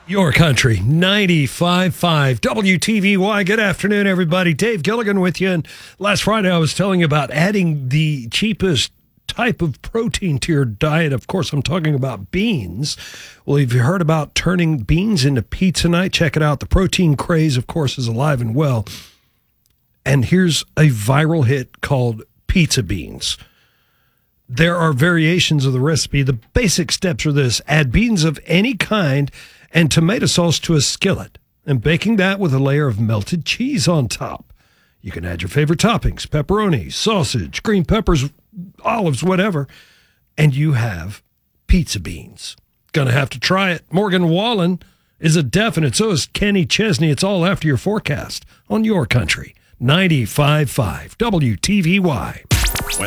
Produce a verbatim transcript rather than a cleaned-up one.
Your Country, ninety-five point five W T V Y. Good afternoon, everybody. Dave Gilligan with you. And last Friday, I was telling you about adding the cheapest type of protein to your diet. Of course, I'm talking about beans. Well, if you heard about turning beans into pizza night, check it out. The protein craze, of course, is alive and well. And here's a viral hit called pizza beans. There are variations of the recipe. The basic steps are this: add beans of any kind and tomato sauce to a skillet, and baking that with a layer of melted cheese on top. You can add your favorite toppings: pepperoni, sausage, green peppers, olives, whatever, and you have pizza beans. Gonna have to try it. Morgan Wallen is a definite. So is Kenny Chesney. It's all after your forecast on Your Country, ninety-five point five W T V Y.